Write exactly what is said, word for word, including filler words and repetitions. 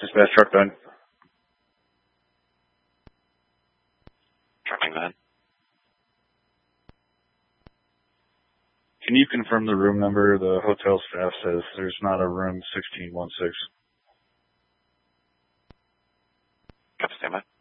Dispatch truck done. Trucking then. Can you confirm the room number? The hotel staff says there's not a room sixteen one six. Got to stand by.